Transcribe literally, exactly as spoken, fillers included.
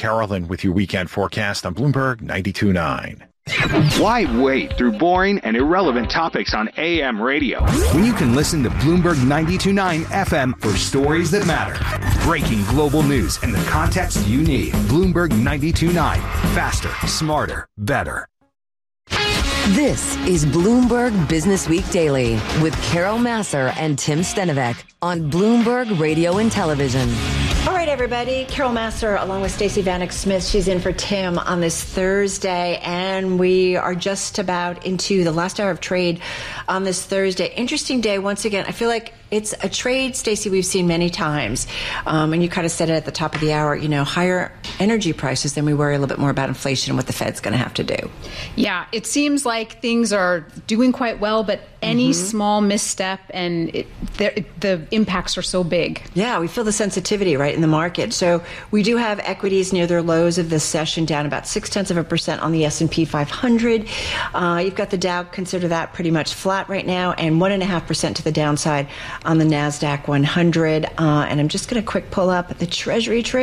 Carolyn with your weekend forecast on Bloomberg ninety-two point nine. Why wait through boring and irrelevant topics on A M radio when you can listen to Bloomberg ninety-two point nine F M for stories that matter? Breaking global news and the context you need. Bloomberg ninety-two point nine. Faster, smarter, better. This is Bloomberg Business Week Daily with Carol Massar and Tim Stenovec on Bloomberg Radio and Television. All right, everybody. Carol Massar along with Stacey Vanek Smith. She's in for Tim on this Thursday, and we are just about into the last hour of trade on this Thursday. Interesting day once again. I feel like it's a trade, Stacey, we've seen many times. Um, and you kind of said it at the top of the hour, you know, higher energy prices, then we worry a little bit more about inflation and what the Fed's going to have to do. Yeah, it seems like things are doing quite well, but any mm-hmm. small misstep and it, the, the impacts are so big. Yeah, we feel the sensitivity right in the market. So we do have equities near their lows of this session, down about six tenths of a percent on the S and P five hundred. Uh, you've got the Dow, consider that pretty much flat right now, and one and a half percent to the downside on the NASDAQ one hundred. Uh, and I'm just going to quick pull up the Treasury trade.